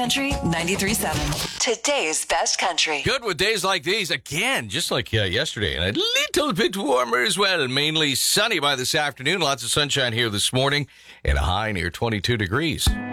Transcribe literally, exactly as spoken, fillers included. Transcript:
Country ninety-three point seven. Today's best country. Good with days like these again, just like uh, yesterday, and a little bit warmer as well. Mainly sunny by this afternoon. Lots of sunshine here this morning, and a high near twenty-two degrees.